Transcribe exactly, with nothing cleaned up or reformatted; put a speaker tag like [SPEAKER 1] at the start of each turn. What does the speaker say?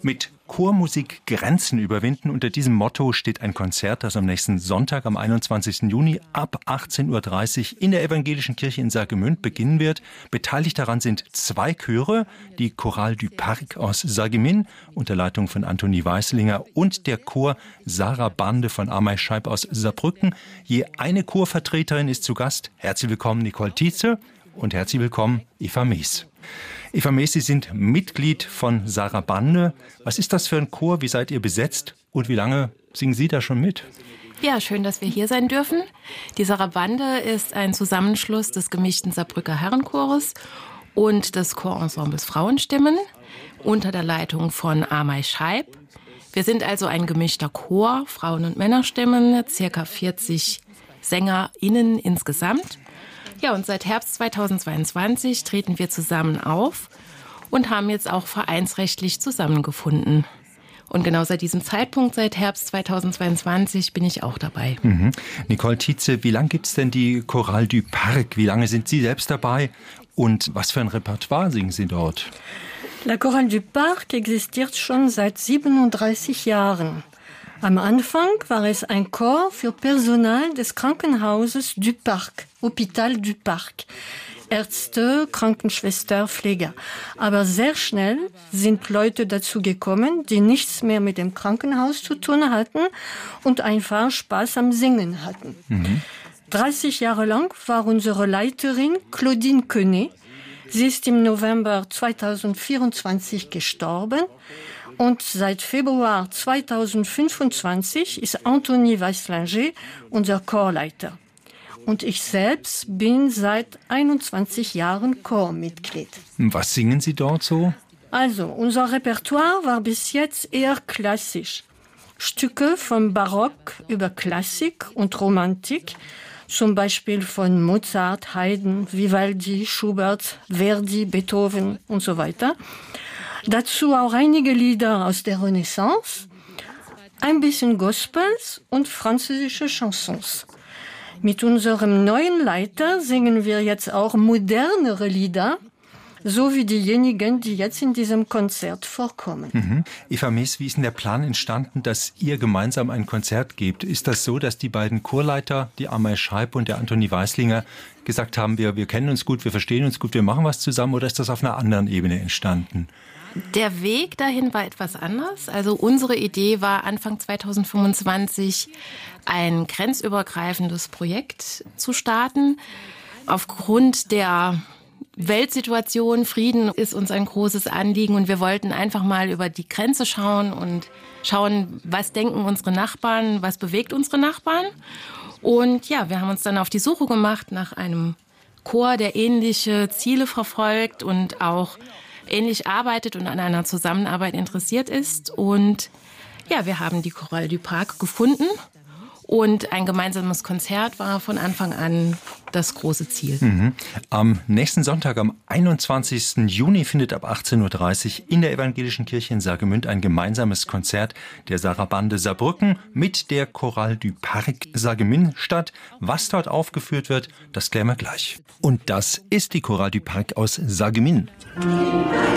[SPEAKER 1] Mit Chormusik Grenzen überwinden. Unter diesem Motto steht ein Konzert, das am nächsten Sonntag, am einundzwanzigsten Juni ab achtzehn Uhr dreißig in der Evangelischen Kirche in Saargemünd beginnen wird. Beteiligt daran sind zwei Chöre, die Chorale du Parc aus Saargemünd unter Leitung von Antoni Weislinger und der Chor Sarabande von Ameischeib aus Saarbrücken. Je eine Chorvertreterin ist zu Gast. Herzlich willkommen Nicole Tietze und herzlich willkommen Eva Mees. Eva Mees, Sie sind Mitglied von Sarabande. Was ist das für ein Chor? Wie seid ihr besetzt? Und wie lange singen Sie da schon mit?
[SPEAKER 2] Ja, schön, dass wir hier sein dürfen. Die Sarabande ist ein Zusammenschluss des gemischten Saarbrücker Herrenchores und des Chorensembles Frauenstimmen unter der Leitung von Ameischeib. Wir sind also ein gemischter Chor, Frauen- und Männerstimmen, circa vierzig SängerInnen insgesamt. Ja, und seit Herbst zweitausendzweiundzwanzig treten wir zusammen auf und haben jetzt auch vereinsrechtlich zusammengefunden. Und genau seit diesem Zeitpunkt, seit Herbst zweitausendzweiundzwanzig, bin ich auch dabei.
[SPEAKER 1] Mhm. Nicole Tietze, wie lange gibt es denn die Chorale du Parc? Wie lange sind Sie selbst dabei? Und was für ein Repertoire singen Sie dort?
[SPEAKER 3] La Chorale du Parc existiert schon seit siebenunddreißig Jahren. Am Anfang war es ein Chor für Personal des Krankenhauses du Parc, Hôpital du Parc. Ärzte, Krankenschwester, Pfleger. Aber sehr schnell sind Leute dazu gekommen, die nichts mehr mit dem Krankenhaus zu tun hatten und einfach Spaß am Singen hatten. Mhm. dreißig Jahre lang war unsere Leiterin Claudine Quenet. Sie ist im November zweitausendvierundzwanzig gestorben. Und seit Februar zweitausendfünfundzwanzig ist Antoni Weislinger unser Chorleiter. Und ich selbst bin seit einundzwanzig Jahren Chormitglied.
[SPEAKER 1] Was singen Sie dort so?
[SPEAKER 3] Also, unser Repertoire war bis jetzt eher klassisch. Stücke vom Barock über Klassik und Romantik, zum Beispiel von Mozart, Haydn, Vivaldi, Schubert, Verdi, Beethoven und so weiter. Dazu auch einige Lieder aus der Renaissance, ein bisschen Gospels und französische Chansons. Mit unserem neuen Leiter singen wir jetzt auch modernere Lieder, so wie diejenigen, die jetzt in diesem Konzert vorkommen.
[SPEAKER 1] Mhm. Eva Mees, wie ist denn der Plan entstanden, dass ihr gemeinsam ein Konzert gebt? Ist das so, dass die beiden Chorleiter, die Ameischeib und der Antoni Weislinger, gesagt haben, wir, wir kennen uns gut, wir verstehen uns gut, wir machen was zusammen, oder ist das auf einer anderen Ebene entstanden?
[SPEAKER 2] Der Weg dahin war etwas anders. Also unsere Idee war, Anfang zweitausendfünfundzwanzig ein grenzübergreifendes Projekt zu starten. Aufgrund der Weltsituation, Frieden ist uns ein großes Anliegen und wir wollten einfach mal über die Grenze schauen und schauen, was denken unsere Nachbarn, was bewegt unsere Nachbarn. Und ja, wir haben uns dann auf die Suche gemacht nach einem Chor, der ähnliche Ziele verfolgt und auch ähnlich arbeitet und an einer Zusammenarbeit interessiert ist. Und ja, wir haben die Chorale du Parc gefunden und ein gemeinsames Konzert war von Anfang an das große Ziel.
[SPEAKER 1] Mhm. Am nächsten Sonntag, am einundzwanzigsten Juni, findet ab achtzehn Uhr dreißig in der Evangelischen Kirche in Saargemünd ein gemeinsames Konzert der Sarabande Saarbrücken mit der Chorale du Parc Saargemünd statt. Was dort aufgeführt wird, das klären wir gleich. Und das ist die Chorale du Parc aus Saargemünd.